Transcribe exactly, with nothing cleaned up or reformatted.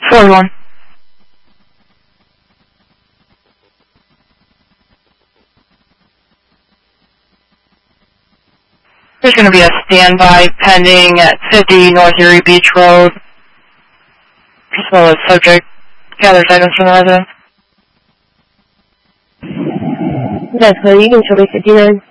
forty-one. There's going to be a standby pending at fifty North Erie Beach Road, as well as subject gathers items from the residence. That's clear. You can show me fifty-nine.